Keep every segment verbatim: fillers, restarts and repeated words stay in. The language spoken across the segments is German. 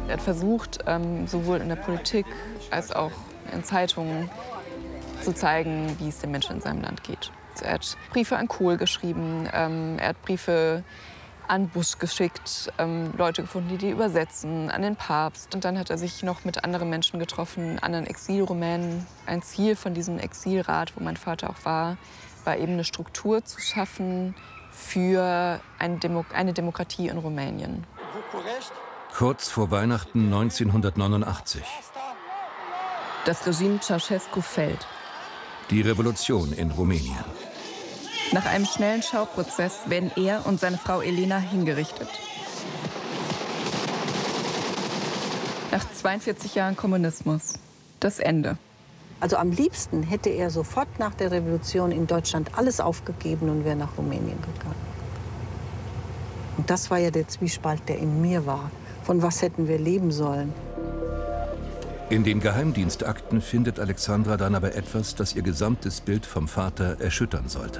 Er hat versucht, ähm, sowohl in der Politik als auch in Zeitungen zu zeigen, wie es den Menschen in seinem Land geht. Er hat Briefe an Kohl geschrieben, ähm, er hat Briefe an Bush geschickt, ähm, Leute gefunden, die die übersetzen, an den Papst. Und dann hat er sich noch mit anderen Menschen getroffen, anderen Exilrumänen. Ein Ziel von diesem Exilrat, wo mein Vater auch war, war eben eine Struktur zu schaffen für eine, Demo eine Demokratie in Rumänien. Kurz vor Weihnachten neunzehnhundertneunundachtzig. Das Regime Ceausescu fällt. Die Revolution in Rumänien. Nach einem schnellen Schauprozess werden er und seine Frau Elena hingerichtet. Nach zweiundvierzig Jahren Kommunismus. Das Ende. Also am liebsten hätte er sofort nach der Revolution in Deutschland alles aufgegeben und wäre nach Rumänien gegangen. Und das war ja der Zwiespalt, der in mir war. Von was hätten wir leben sollen? In den Geheimdienstakten findet Alexandra dann aber etwas, das ihr gesamtes Bild vom Vater erschüttern sollte.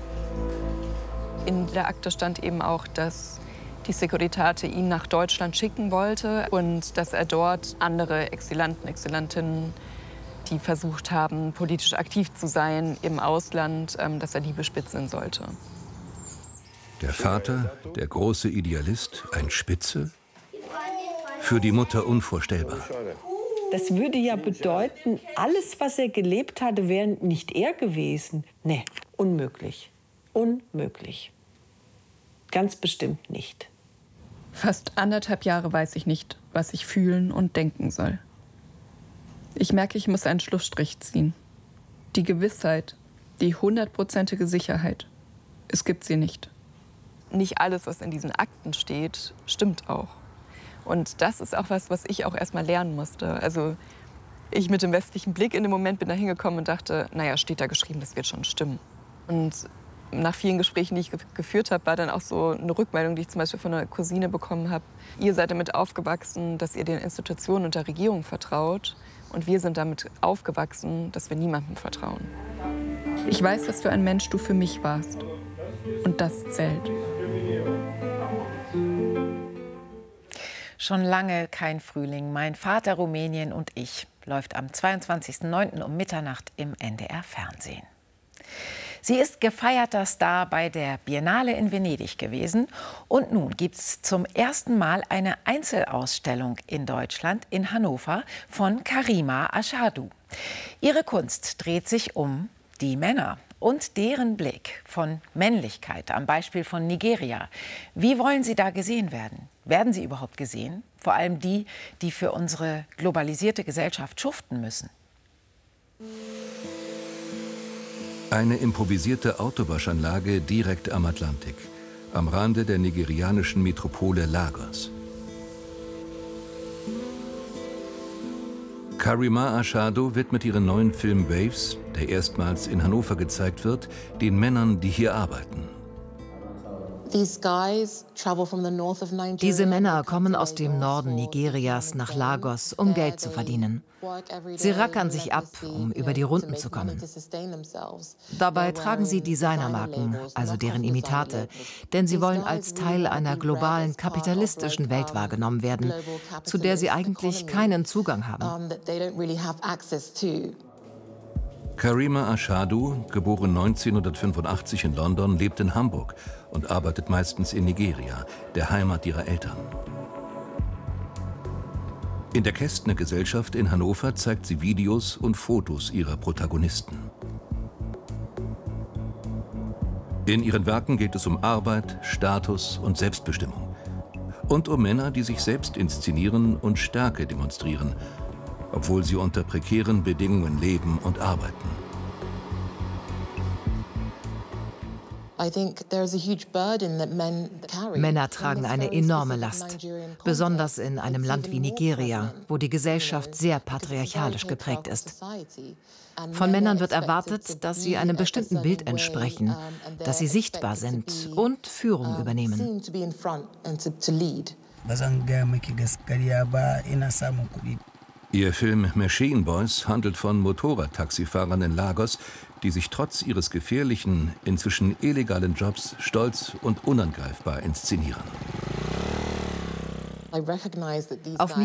In der Akte stand eben auch, dass die Securitate ihn nach Deutschland schicken wollte und dass er dort andere Exilanten, Exilantinnen, die versucht haben, politisch aktiv zu sein im Ausland, dass er die bespitzeln sollte. Der Vater, der große Idealist, ein Spitzel? Für die Mutter unvorstellbar. Das würde ja bedeuten, alles, was er gelebt hatte, wäre nicht er gewesen. Nee, unmöglich. Unmöglich. Ganz bestimmt nicht. Fast anderthalb Jahre weiß ich nicht, was ich fühlen und denken soll. Ich merke, ich muss einen Schlussstrich ziehen. Die Gewissheit, die hundertprozentige Sicherheit, es gibt sie nicht. Nicht alles, was in diesen Akten steht, stimmt auch. Und das ist auch was, was ich auch erst mal lernen musste. Also ich mit dem westlichen Blick in dem Moment bin da hingekommen und dachte, naja, steht da geschrieben, das wird schon stimmen. Und nach vielen Gesprächen, die ich ge geführt habe, war dann auch so eine Rückmeldung, die ich zum Beispiel von einer Cousine bekommen habe. Ihr seid damit aufgewachsen, dass ihr den Institutionen und der Regierung vertraut. Und wir sind damit aufgewachsen, dass wir niemandem vertrauen. Ich weiß, was für ein Mensch du für mich warst. Und das zählt. Schon lange kein Frühling. Mein Vater Rumänien und ich läuft am zweiundzwanzigsten neunten um Mitternacht im N D R-Fernsehen. Sie ist gefeierter Star bei der Biennale in Venedig gewesen. Und nun gibt es zum ersten Mal eine Einzelausstellung in Deutschland, in Hannover, von Karima Ashadu. Ihre Kunst dreht sich um die Männer und deren Blick von Männlichkeit, am Beispiel von Nigeria. Wie wollen sie da gesehen werden? Werden sie überhaupt gesehen? Vor allem die, die für unsere globalisierte Gesellschaft schuften müssen. Eine improvisierte Autowaschanlage direkt am Atlantik, am Rande der nigerianischen Metropole Lagos. Karima Ashadu widmet ihren neuen Film Waves, der erstmals in Hannover gezeigt wird, den Männern, die hier arbeiten. Diese Männer kommen aus dem Norden Nigerias nach Lagos, um Geld zu verdienen. Sie rackern sich ab, um über die Runden zu kommen. Dabei tragen sie Designermarken, also deren Imitate, denn sie wollen als Teil einer globalen kapitalistischen Welt wahrgenommen werden, zu der sie eigentlich keinen Zugang haben. Karima Ashadu, geboren neunzehnhundertfünfundachtzig in London, lebt in Hamburg und arbeitet meistens in Nigeria, der Heimat ihrer Eltern. In der Kästner-Gesellschaft in Hannover zeigt sie Videos und Fotos ihrer Protagonisten. In ihren Werken geht es um Arbeit, Status und Selbstbestimmung. Und um Männer, die sich selbst inszenieren und Stärke demonstrieren, obwohl sie unter prekären Bedingungen leben und arbeiten. Männer tragen eine enorme Last, besonders in einem Land wie Nigeria, wo die Gesellschaft sehr patriarchalisch geprägt ist. Von Männern wird erwartet, dass sie einem bestimmten Bild entsprechen, dass sie sichtbar sind und Führung übernehmen. Ihr Film Machine Boys handelt von Motorradtaxifahrern in Lagos, die sich trotz ihres gefährlichen, inzwischen illegalen Jobs stolz und unangreifbar inszenieren. Auf